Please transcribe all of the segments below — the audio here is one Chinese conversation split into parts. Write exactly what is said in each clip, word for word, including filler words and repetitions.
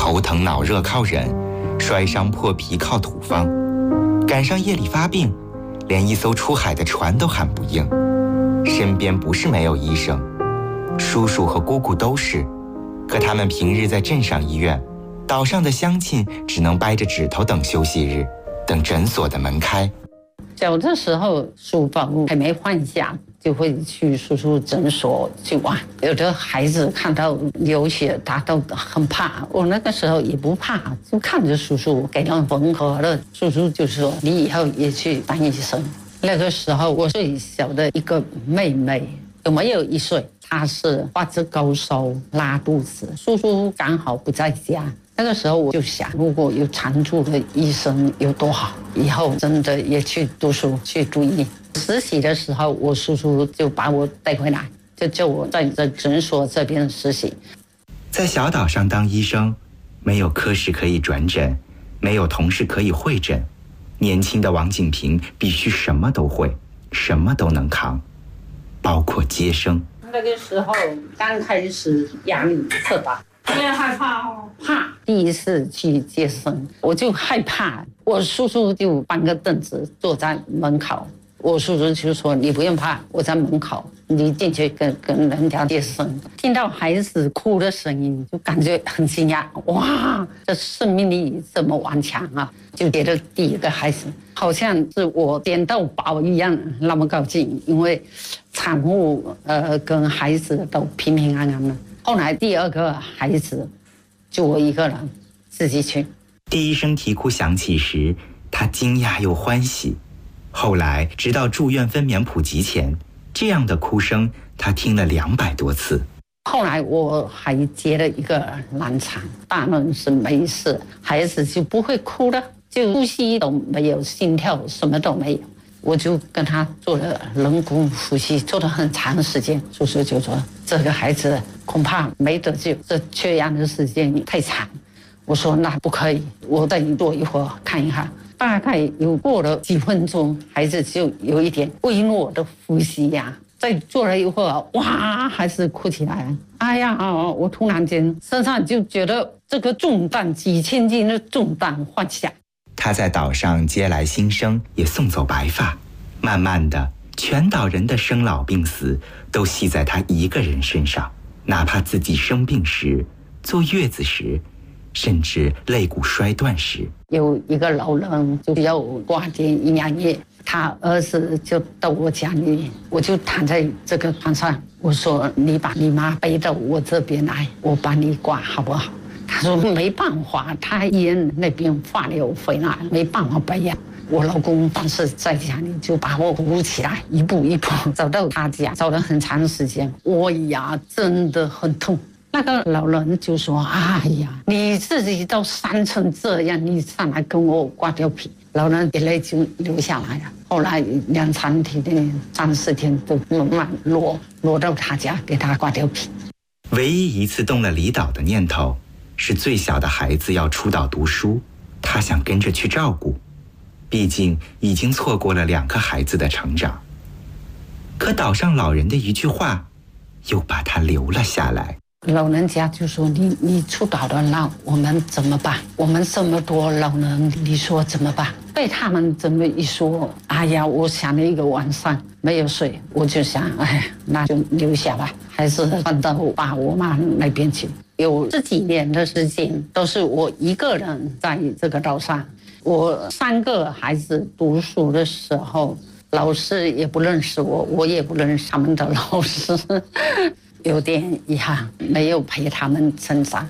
头疼脑热靠忍，摔伤破皮靠土方，赶上夜里发病，连一艘出海的船都喊不应。身边不是没有医生，叔叔和姑姑都是，可他们平日在镇上医院，岛上的乡亲只能掰着指头等休息日，等诊所的门开。 小的时候，书包还没换下，就会去叔叔诊所去玩。有的孩子看到流血，他都很怕。我那个时候也不怕，就看着叔叔给人缝合了。叔叔就说：“你以后也去当医生。”那个时候，我最小的一个妹妹有没有一岁，她是发着高烧、拉肚子，叔叔刚好不在家。那个时候我就想，如果有常驻的医生有多好，以后真的也去读书去读医。实习的时候，我叔叔就把我带回来，就叫我在这诊所这边实习。 在小岛上当医生，没有科室可以转诊，没有同事可以会诊，年轻的王景平必须什么都会，什么都能扛，包括接生。 那个时候刚开始压力特大。我也害怕哦，怕第一次去接生，我就害怕。我叔叔就搬个凳子坐在门口，我叔叔就说：“你不用怕，我在门口，你进去跟跟人家接生。”听到孩子哭的声音，就感觉很惊讶，哇，这生命力这么顽强啊！就觉得第一个孩子好像是我捡到宝一样，那么高兴，因为产妇呃跟孩子都平平安安的。后来第二个孩子就我一个人自己去。 第一声啼哭响起时，他惊讶又欢喜。后来直到住院分娩普及前，这样的哭声他听了两百多次。 后来我还接了一个难产，大人是没事，孩子就不会哭了，就呼吸都没有，心跳什么都没有。我就跟他做了人工呼吸，做了很长时间。叔叔就说：“这个孩子恐怕没得救，这缺氧的时间太长。”我说：“那不可以，我带你坐一会儿看一下。”大概有过了几分钟，孩子就有一点微弱的呼吸呀、啊。再坐了一会儿，哇，还是哭起来了。哎呀，我突然间身上就觉得这个重担，几千斤的重担放下。 他在岛上接来新生，也送走白发，慢慢的，全岛人的生老病死都系在他一个人身上。哪怕自己生病时、坐月子时，甚至肋骨摔断时， 有一个老人就要挂点营养液，他儿子就到我家里，我就躺在这个床上，我说：“你把你妈背到我这边来，我帮你挂好不好？”他说：“没办法，他医院那边化疗回来，没办法背呀。”我老公当时在家里就把我扶起来，一步一步走到他家，走了很长时间。我呀，真的很痛。那个老人就说：“哎呀，你自己都伤成这样，你上来跟我刮掉皮。”老人眼泪就流下来了。后来两三天、三四天都慢慢落落到他家，给他刮掉皮。 唯一一次动了离岛的念头，是最小的孩子要出岛读书，他想跟着去照顾，毕竟已经错过了两个孩子的成长。可岛上老人的一句话，又把他留了下来。 老人家就说：“你你出岛了，那我们怎么办？我们这么多老人，你说怎么办？”被他们这么一说，哎呀，我想了一个晚上没有睡，我就想，哎，那就留下吧，还是搬到我爸我妈那边去。有十几年的时间都是我一个人在这个岛上。我三个孩子读书的时候，老师也不认识我，我也不认识他们的老师。有点遗憾，没有陪他们成长。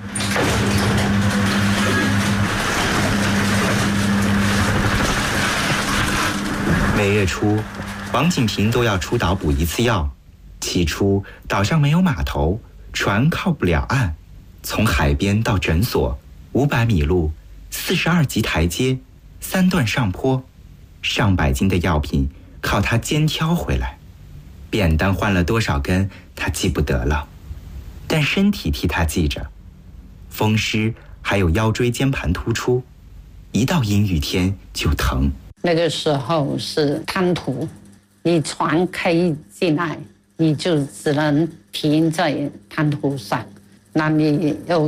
每月初，王景平都要出岛补一次药。起初，岛上没有码头，船靠不了岸，从海边到诊所，五百米路，四十二级台阶，三段上坡，上百斤的药品靠他肩挑回来。扁担换了多少根，他记不得了，但身体替他记着。风湿还有腰椎间盘突出，一到阴雨天就疼。 那个时候是滩涂，你船开进来，你就只能停在滩涂上，那你要